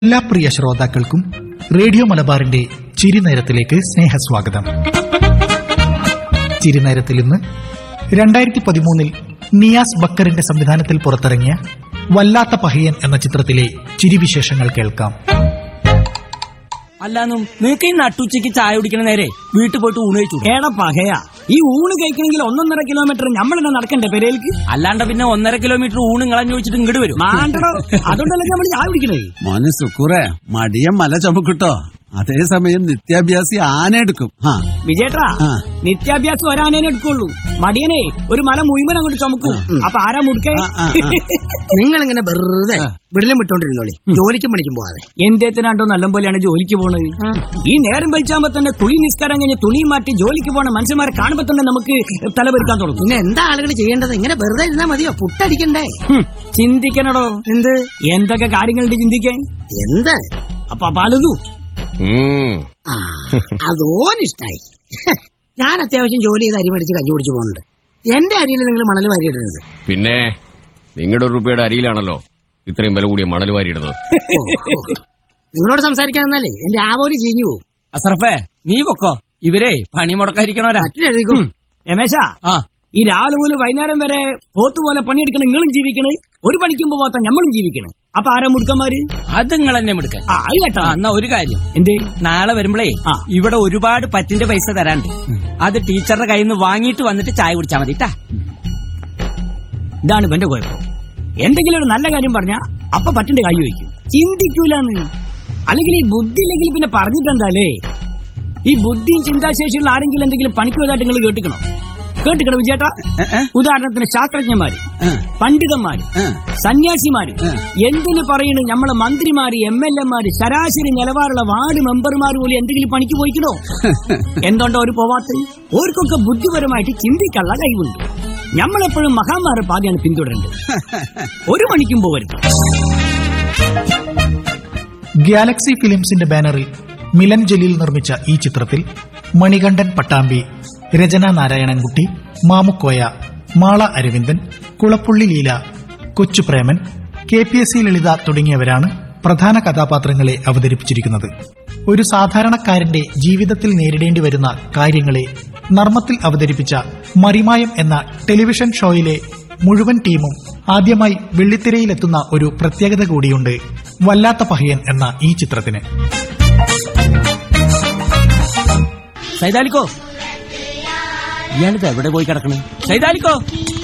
എല്ലാ പ്രിയ ശ്രോതാക്കൾക്കും റേഡിയോ മലബാറിന്റെ ചിരിനേരത്തിലേക്ക് സ്നേഹസ്വാഗതം. ചിരിനേരത്തിൽ ഇന്ന് 2013 നിയാസ് ബക്കറിന്റെ സംവിധാനത്തിൽ പുറത്തിറങ്ങിയ വല്ലാത്ത പഹയൻ എന്ന ചിത്രത്തിലെ ചിരിവിശേഷങ്ങൾ കേൾക്കാം. അല്ലാന്നും നിനക്ക് ഈ നട്ടുച്ചയ്ക്ക് ചായ കുടിക്കണ നേരെ വീട്ടിൽ പോയിട്ട് ഊണ് കഴിച്ചു. ഏടാ പകയാ, ഈ ഊണ് കഴിക്കണമെങ്കിൽ 1.5 കിലോമീറ്റർ നമ്മളെന്നെ നടക്കണ്ടേ പെരയിലേക്ക്? അല്ലാണ്ട് പിന്നെ 1.5 കിലോമീറ്റർ ഊണ് കളഞ്ഞു വെച്ചിട്ട് ഇങ്ങോട്ട് വരും. അതുകൊണ്ടല്ലേ നമ്മൾ ചായ കുടിക്കണേ. മനസ്സു കുറെ മടിയം മല ചുമക്കിട്ടോ, അതേസമയം നിത്യാഭ്യാസി ആന എടുക്കും. വിജയേട്ടാ, നിത്യാഭ്യാസം ഒരാനേനെ എടുക്കുള്ളൂ, മടിയനെ ഒരു മല മുഴുവൻ അങ്ങോട്ട് ചുമക്കും. അപ്പൊ ആരാ മുടുക്കേ? നിങ്ങളിങ്ങനെ വെറുതെ വിടലും വിട്ടോണ്ടിരുന്നോളി, ജോലിക്കും പണിക്കും പോവാതെ. എന്റേത്തിനാണ്ടോ നല്ലപോലെയാണ് ജോലിക്ക് പോണത്. ഈ നേരം വലിച്ചാകുമ്പോ തന്നെ തുണി നിസ്കാരം കഴിഞ്ഞ് തുണി മാറ്റി ജോലിക്ക് പോണ മനുഷ്യന്മാരെ കാണുമ്പോ തന്നെ നമുക്ക് തലപെരുക്കാൻ തുടങ്ങും. പിന്നെ എന്താ ആളുകൾ ചെയ്യേണ്ടത്? ഇങ്ങനെ വെറുതെ ഇരുന്നാ മതിയോ? പുട്ടടിക്കണ്ടേ? ചിന്തിക്കണടോ. എന്ത് എന്തൊക്കെ കാര്യങ്ങളുണ്ട് ചിന്തിക്കാൻ? എന്ത് അപ്പൊ പലതു അതോനിഷ്ടായി. ഞാൻ അത്യാവശ്യം ജോലി ചെയ്ത് അരി മേടിച്ച് കഞ്ഞി കുടിച്ചു പോകുന്നുണ്ട്. എന്റെ അരിയിൽ നിങ്ങൾ മണൽ വാരിയിടുന്നത്? പിന്നെ നിങ്ങളുടെ രൂപയുടെ അരിയിലാണല്ലോ ഇത്രയും വില കൂടിയ മണൽ വാരിയിടുന്നത്. നിങ്ങളോട് സംസാരിക്കാൻ തന്നാലേ എന്റെ ആവോലി ചീഞ്ഞു പോകും. അസറഫേ, നീ പൊക്കോ, ഇവരെ പണി മുടക്കാതിരിക്കണവരാ. മറ്റൊരെഴുതിക്കും. രമേശാ, ഈ രാവിലെ മുതൽ വൈകുന്നേരം വരെ പോത്തുപോലെ പണിയെടുക്കണം. നിങ്ങളും ജീവിക്കണേ, ഒരു പണിക്കുമ്പോ പോത്താ നമ്മളും ജീവിക്കണേ. അപ്പൊ ആരാ മുടുക്കന്മാര്? അത് നിങ്ങൾ തന്നെ മുടുക്കാൻ. അത് കേട്ടോ. എന്നാ ഒരു കാര്യം, എന്തേ, നാളെ വരുമ്പളേ ഇവിടെ ഒരുപാട് പറ്റിന്റെ പൈസ തരാണ്ട്. അത് ടീച്ചറുടെ കയ്യിൽ നിന്ന് വാങ്ങിയിട്ട് വന്നിട്ട് ചായ കുടിച്ചാ മതി. ഇതാണ് ഇവന്റെ കുഴപ്പം. എന്തെങ്കിലും ഒരു നല്ല കാര്യം പറഞ്ഞാ അപ്പൊ പറ്റിന്റെ കൈ വയ്ക്കും, ചിന്തിക്കൂലെന്ന്. അല്ലെങ്കിൽ ഈ ബുദ്ധി ഇല്ലെങ്കിൽ പിന്നെ പറഞ്ഞിട്ടെന്താലേ. ഈ ബുദ്ധിയും ചിന്താശേഷിയുള്ള ആരെങ്കിലും എന്തെങ്കിലും പണിക്ക് പോയതായിട്ട് നിങ്ങൾ കേട്ടിക്കണോ വിജയേട്ടാ? ഉദാഹരണത്തിന് ശാസ്ത്രജ്ഞന്മാര്, പണ്ഡിതന്മാര്, സന്യാസിമാര്, എന്തിനു പറയുന്നു നമ്മളെ മന്ത്രിമാര്, MLA മാര്, ശരാശരി നിലവാരമുള്ള വാർഡ് മെമ്പർമാർ പോലും എന്തെങ്കിലും പണിക്ക് പോയിക്കണോ? എന്തുകൊണ്ടോ അവർ പോവാത്ത? ഓർക്കൊക്കെ ബുദ്ധിപരമായിട്ട് ചിന്തിക്കാനുള്ള കഴിവുണ്ട്. നമ്മളെപ്പോഴും മഹാന്മാരെ പാതയാണ് പിന്തുടരേണ്ടത്, ഒരു പണിക്കും പോവരുത്. ഗാലക്സി ഫിലിംസിന്റെ ബാനറിൽ മിലൻ ജലീൽ നിർമ്മിച്ച ഈ ചിത്രത്തിൽ മണികണ്ഠൻ പട്ടാമ്പി, രചന നാരായണൻകുട്ടി, മാമുക്കോയ, മാള അരവിന്ദൻ, കുളപ്പുള്ളി ലീല, കൊച്ചുപ്രേമൻ, KPSC ലളിത തുടങ്ങിയവരാണ് പ്രധാന കഥാപാത്രങ്ങളെ അവതരിപ്പിച്ചിരിക്കുന്നത്. ഒരു സാധാരണക്കാരന്റെ ജീവിതത്തിൽ നേരിടേണ്ടി വരുന്ന കാര്യങ്ങളെ നർമ്മത്തിൽ അവതരിപ്പിച്ച മറിമായം എന്ന ടെലിവിഷൻ ഷോയിലെ മുഴുവൻ ടീമും ആദ്യമായി വെള്ളിത്തിരയിലെത്തുന്ന ഒരു പ്രത്യേകത കൂടിയുണ്ട് വല്ലാത്ത പഹയൻ എന്ന ഈ ചിത്രത്തിന്. സൈതാലിക്കോ, ഇയാളിത് എവിടെ പോയി കിടക്കണേ? സൈതാലിക്കോ,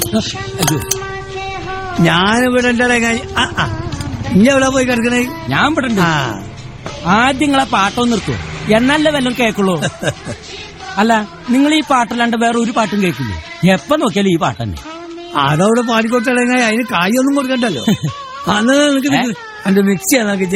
ഞാനിവിടെ എവിടെ പോയി കിടക്കണേ? ഞാൻ ഇവിടെ ഉണ്ട്. ആദ്യം നിങ്ങളെ പാട്ടം നിർത്തുവോ, എന്നല്ലേ വല്ലതും കേക്കുള്ളൂ. അല്ല, നിങ്ങൾ ഈ പാട്ടല്ലാണ്ട് വേറെ ഒരു പാട്ടും കേൾക്കില്ലേ? എപ്പ നോക്കിയാലും ഈ പാട്ട് തന്നെ. അതവിടെ പാടിക്കൊട്ടടങ്ങായി, അതിന് കായൊന്നും കൊടുക്കണ്ടല്ലോ. അന്ന് നിനക്ക് എന്റെ മിക്സി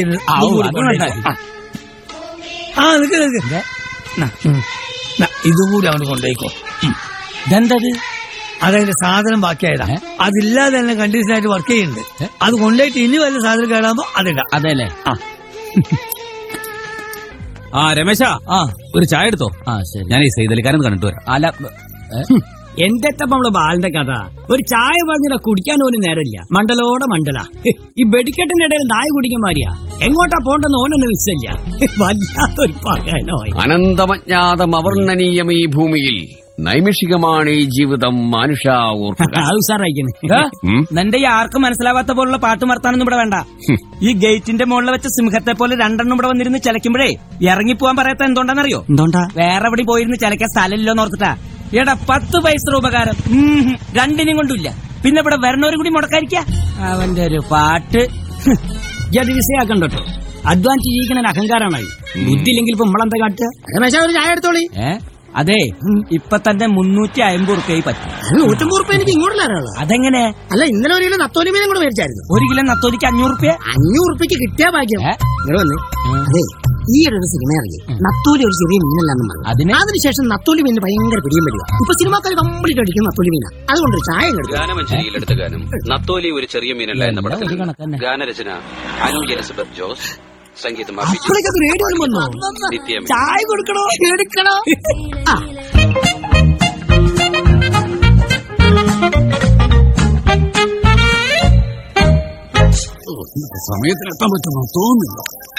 ഇതുകൂടി അവന് കൊണ്ടുപോയിക്കോ. ഇതെന്തത്? അതതിന്റെ സാധനം ബാക്കിയായതാ. അതില്ലാതെ തന്നെ കണ്ടീഷൻ ആയിട്ട് വർക്ക് ചെയ്യുന്നുണ്ട്. അത് കൊണ്ടുപോയിട്ട് ഇനി വല്ല സാധനം കേടാകുമ്പോ അതിടാം. അതെല്ലേ? രമേശ, ഒരു ചായ എടുത്തോ. ശരി, ഞാൻ ഈ സൈതലിക്കാരൻ കണ്ടിട്ട് വരാം. അല്ല, എന്റെ നമ്മള് ബാലിന്റെ കഥ. ഒരു ചായ പറഞ്ഞില്ല, കുടിക്കാൻ പോലും നേരമില്ല. മണ്ടലോടെ മണ്ടല. ഈ വെടിക്കെട്ടിന്റെ ഇടയിൽ നായ കുടിക്കാൻ മാറിയാ എങ്ങോട്ടാ പോണ്ടെന്ന് ഓനൊന്നും വിശ്വസില്ല. വല്ലാത്തൊരു പകനോ. അനന്തമജ്ഞാതം അവർണ്ണനീയം ഈ ഭൂമിയിൽ, നൈമിഷികമാണ് ഈ ജീവിതം മനുഷ്യ. നിന്റെ ഈ ആർക്കും മനസ്സിലാവാത്ത പോലുള്ള പാട്ട് മർത്താനൊന്നും ഇവിടെ വേണ്ട. ഈ ഗേറ്റിന്റെ മുകളിൽ വെച്ച സിംഹത്തെ പോലെ 2 ഇവിടെ വന്നിരുന്ന് ചിലക്കുമ്പോഴേ ഇറങ്ങിപ്പോവാൻ പറയാത്ത എന്തുകൊണ്ടാണെന്നറിയോ? എന്തുകൊണ്ടാ? വേറെ എവിടെ പോയിരുന്ന് ചിലക്കാൻ സ്ഥലമില്ലോന്ന് ഓർത്തിട്ടാ. എടാ, 10 പൈസ ഉപകാരം രണ്ടിനും കൊണ്ടില്ല. പിന്നെ ഇവിടെ വരണവരും കൂടി മുടക്കാതിരിക്ക. അവന്റെ ഒരു പാട്ട് അത് വിഷയാക്കണ്ടോ. അധ്വാനിച്ച് ജീവിക്കണ അഹങ്കാരമാണ്. ബുദ്ധി ഇല്ലെങ്കിൽ ഇപ്പൊ നമ്മളെന്താ കാട്ടുക? ഒരു ചായ എടുത്തോളി. അതെ, ഇപ്പൊ തന്നെ 350 റുപ്യ പറ്റും. 150 റുപ്യ എനിക്ക് ഇങ്ങോട്ടില്ല. അതെങ്ങനെ? അല്ല, ഇന്നലെ 1 കിലോ നത്തോലി മീനും കൂടെ മേടിച്ചായിരുന്നു. 1 കിലോ നത്തോലിക്ക് 500 റുപ്യ. 500 റുപ്യക്ക് കിട്ടിയ ഭാഗ്യം. ഇങ്ങനെ വന്ന് അതെ, ഈ ഒരു സിനിമ ഇറങ്ങി. നത്തോലി ഒരു ചെറിയ മീനല്ലാന്നും പറഞ്ഞു. അതിനുശേഷം നത്തോലി മീനിന് ഭയങ്കര പിടിയും വരിക. ഇപ്പൊ സിനിമാക്കാർ കംപ്ലീറ്റ് അടിക്കും നത്തോലി മീന. അതുകൊണ്ട് ചായ ഗാനമഞ്ജരിയിലെടുത്ത ഗാനം നത്തോലി ഒരു ചെറിയ മീനല്ല എന്ന പടത്തിൽ ഗാനരചന അനുജ് എലിസബത്ത് ജോസ്, സംഗീതം റേഡിയോയിൽ വന്നോ? ചായ കൊടുക്കണോ എടുക്കണോ? സമയത്തിനെത്താൻ പറ്റുമോ തോന്നുന്നില്ല.